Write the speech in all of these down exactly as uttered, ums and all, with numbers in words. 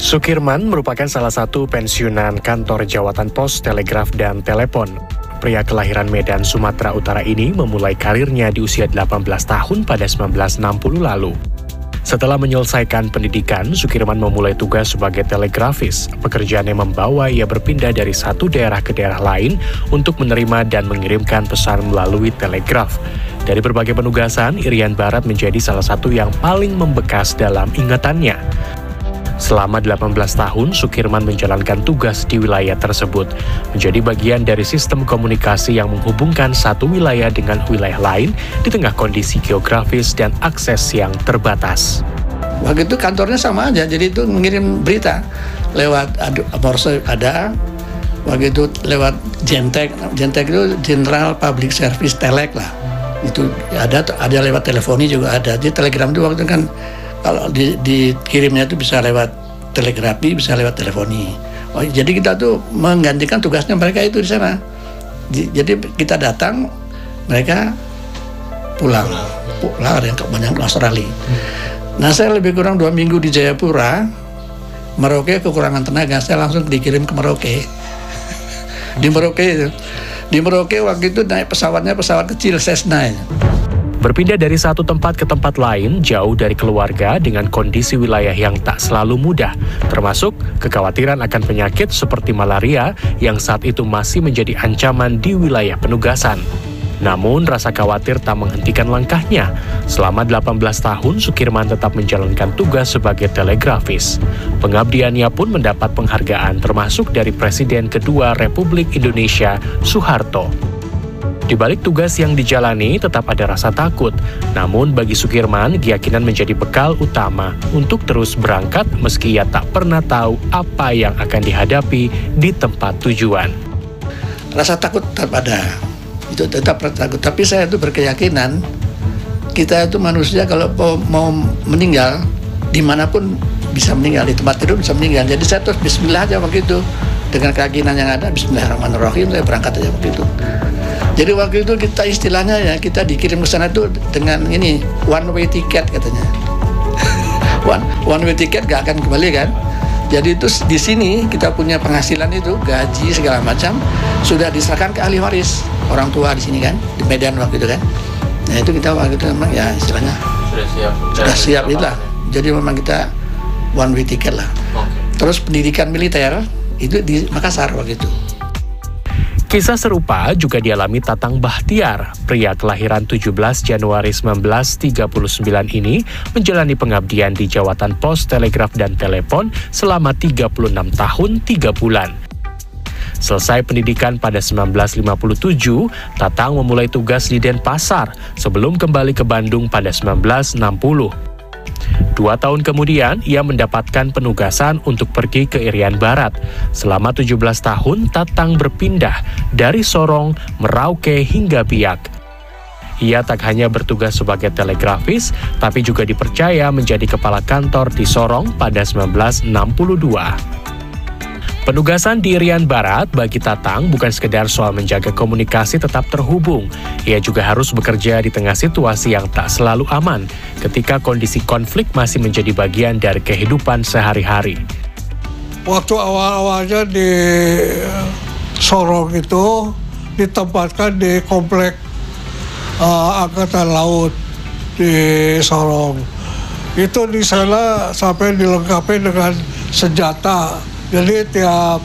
Sukirman merupakan salah satu pensiunan kantor jawatan pos, telegraf, dan telepon. Pria kelahiran Medan, Sumatera Utara ini memulai karirnya di usia delapan belas tahun pada seribu sembilan ratus enam puluh lalu. Setelah menyelesaikan pendidikan, Sukirman memulai tugas sebagai telegrafis. Pekerjaan yang membawa ia berpindah dari satu daerah ke daerah lain untuk menerima dan mengirimkan pesan melalui telegraf. Dari berbagai penugasan, Irian Barat menjadi salah satu yang paling membekas dalam ingatannya. Selama delapan belas tahun, Sukirman menjalankan tugas di wilayah tersebut, menjadi bagian dari sistem komunikasi yang menghubungkan satu wilayah dengan wilayah lain di tengah kondisi geografis dan akses yang terbatas. Waktu itu kantornya sama aja, jadi itu mengirim berita lewat Morse ada, waktu itu lewat Gentek, Gentek itu General Public Service Telek lah, itu ada, ada lewat teleponi juga ada. Jadi telegram itu waktu itu kan kalau di, dikirimnya itu bisa lewat telegrafi, bisa lewat teleponi. Oh, jadi kita tuh menggantikan tugasnya mereka itu di sana. Jadi kita datang, mereka pulang. Pulang, ada yang banyak ke Australia. Nah, saya lebih kurang dua minggu di Jayapura, Merauke kekurangan tenaga, saya langsung dikirim ke Merauke. Di Merauke itu. Di Merauke waktu itu naik pesawatnya pesawat kecil Cessna. Berpindah dari satu tempat ke tempat lain, jauh dari keluarga dengan kondisi wilayah yang tak selalu mudah, termasuk kekhawatiran akan penyakit seperti malaria yang saat itu masih menjadi ancaman di wilayah penugasan. Namun, rasa khawatir tak menghentikan langkahnya. Selama delapan belas tahun, Sukirman tetap menjalankan tugas sebagai telegrafis. Pengabdiannya pun mendapat penghargaan termasuk dari Presiden kedua Republik Indonesia, Soeharto. Di balik tugas yang dijalani tetap ada rasa takut, namun bagi Sukirman, keyakinan menjadi bekal utama untuk terus berangkat meski ia tak pernah tahu apa yang akan dihadapi di tempat tujuan. Rasa takut tetap ada, itu tetap takut, tapi saya itu berkeyakinan kita itu manusia kalau mau meninggal, dimanapun bisa meninggal, di tempat tidur bisa meninggal. Jadi saya terus bismillah aja waktu itu, dengan keyakinan yang ada, bismillahirrahmanirrahim, saya berangkat aja waktu itu. Jadi waktu itu kita istilahnya ya, kita dikirim ke sana tuh dengan ini, one way ticket katanya. one, one way ticket gak akan kembali kan. Jadi itu di sini kita punya penghasilan itu, gaji segala macam, sudah diserahkan ke ahli waris, orang tua di sini kan, di Medan waktu itu kan. Nah itu kita waktu itu memang ya istilahnya sudah siap, sudah siap itulah. Jadi memang kita one way ticket lah. Okay. Terus pendidikan militer itu di Makassar waktu itu. Kisah serupa juga dialami Tatang Bahtiar. Pria kelahiran tujuh belas Januari seribu sembilan ratus tiga puluh sembilan ini menjalani pengabdian di Jawatan Pos, Telegraf, dan Telepon selama tiga puluh enam tahun tiga bulan. Selesai pendidikan pada seribu sembilan ratus lima puluh tujuh, Tatang memulai tugas di Denpasar sebelum kembali ke Bandung pada seribu sembilan ratus enam puluh. Dua tahun kemudian, ia mendapatkan penugasan untuk pergi ke Irian Barat. Selama tujuh belas tahun, Tatang berpindah dari Sorong, Merauke, hingga Biak. Ia tak hanya bertugas sebagai telegrafis, tapi juga dipercaya menjadi kepala kantor di Sorong pada seribu sembilan ratus enam puluh dua. Penugasan di Irian Barat bagi Tatang bukan sekedar soal menjaga komunikasi tetap terhubung. Ia juga harus bekerja di tengah situasi yang tak selalu aman, ketika kondisi konflik masih menjadi bagian dari kehidupan sehari-hari. Waktu awal-awalnya di Sorong itu ditempatkan di komplek uh, Angkatan Laut di Sorong. Itu di sana sampai dilengkapi dengan senjata. Jadi tiap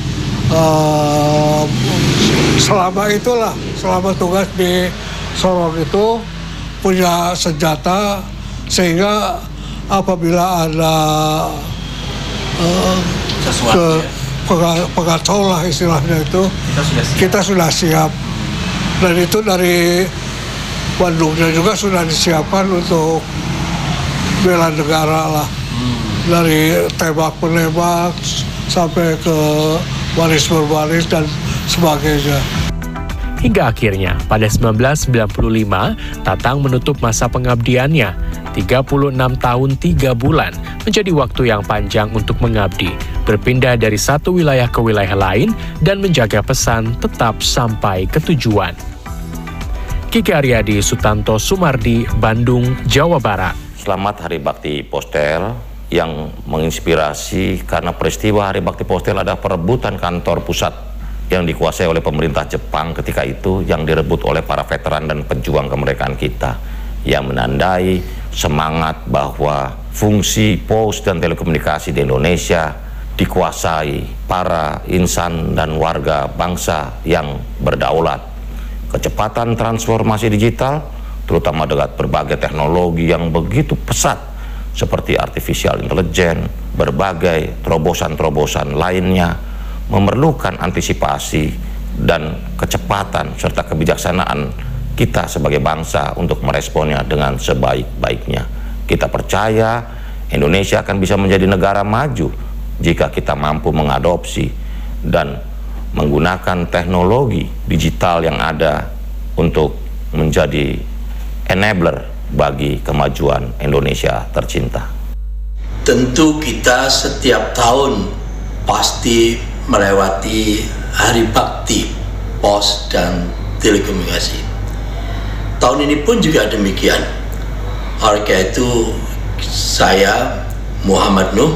uh, selama itulah, selama tugas di Sorong itu punya senjata, sehingga apabila ada uh, ke, pengacau lah istilahnya itu, kita sudah, kita sudah siap. Dan itu dari Bandungnya juga sudah disiapkan untuk bela negara lah. Hmm. Dari tembak-penembak sampai ke baris berbaris dan sebagainya. Hingga akhirnya, pada seribu sembilan ratus sembilan puluh lima, Tatang menutup masa pengabdiannya. tiga puluh enam tahun tiga bulan menjadi waktu yang panjang untuk mengabdi, berpindah dari satu wilayah ke wilayah lain, dan menjaga pesan tetap sampai ke tujuan. Kiki Aryadi, Sutanto Sumardi, Bandung, Jawa Barat. Selamat Hari Bakti Postel yang menginspirasi karena peristiwa Hari Bakti Postel ada perebutan kantor pusat yang dikuasai oleh pemerintah Jepang ketika itu, yang direbut oleh para veteran dan pejuang kemerdekaan kita, yang menandai semangat bahwa fungsi pos dan telekomunikasi di Indonesia dikuasai para insan dan warga bangsa yang berdaulat. Kecepatan transformasi digital, terutama dengan berbagai teknologi yang begitu pesat seperti artificial intelligence, berbagai terobosan-terobosan lainnya, memerlukan antisipasi dan kecepatan serta kebijaksanaan kita sebagai bangsa untuk meresponnya dengan sebaik-baiknya. Kita percaya Indonesia akan bisa menjadi negara maju jika kita mampu mengadopsi dan menggunakan teknologi digital yang ada untuk menjadi enabler bagi kemajuan Indonesia tercinta. Tentu kita setiap tahun pasti melewati Hari Bakti Pos dan Telekomunikasi. Tahun ini pun juga demikian. Oleh karena itu saya Muhammad Nuh,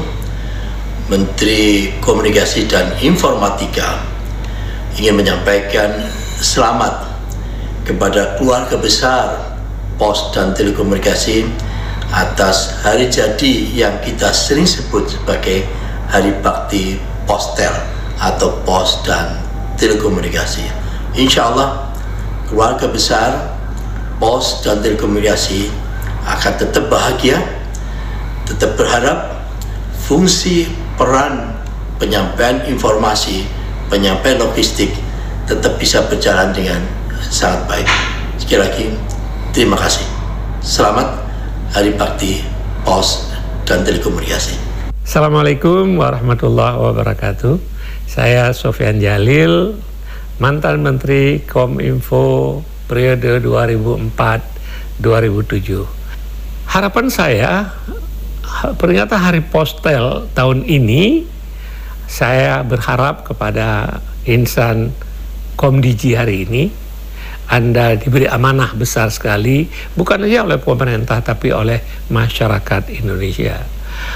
Menteri Komunikasi dan Informatika, ingin menyampaikan selamat kepada keluarga besar Pos dan Telekomunikasi atas hari jadi yang kita sering sebut sebagai Hari Bakti Postel atau Pos dan Telekomunikasi. Insya Allah keluarga besar Pos dan Telekomunikasi akan tetap bahagia, tetap berharap fungsi peran penyampaian informasi, penyampaian logistik tetap bisa berjalan dengan sangat baik. Sekali lagi, terima kasih. Selamat Hari Bakti Pos dan Telekomunikasi. Assalamualaikum warahmatullahi wabarakatuh. Saya Sofyan Jalil, mantan Menteri Kominfo periode dua ribu empat sampai dua ribu tujuh. Harapan saya, peringatan Hari Postel tahun ini, saya berharap kepada insan Komdigi hari ini, Anda diberi amanah besar sekali, bukan saja oleh pemerintah tapi oleh masyarakat Indonesia.